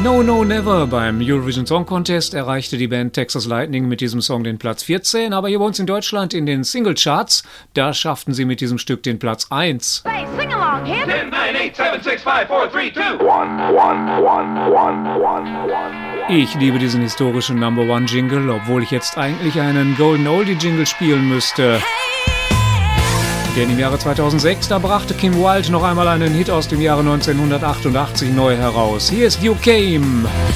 No No Never beim Eurovision Song Contest erreichte die Band Texas Lightning mit diesem Song den Platz 14, aber hier bei uns in Deutschland in den Singlecharts, da schafften sie mit diesem Stück den Platz 1. Hey, sing along, him. 10, 9, 8, 7, 6, 5, 4, 3, 2. Ich liebe diesen historischen Number One Jingle, obwohl ich jetzt eigentlich einen Golden Oldie Jingle spielen müsste. Denn im Jahre 2006, da brachte Kim Wilde noch einmal einen Hit aus dem Jahre 1988 neu heraus. Hier ist You Came.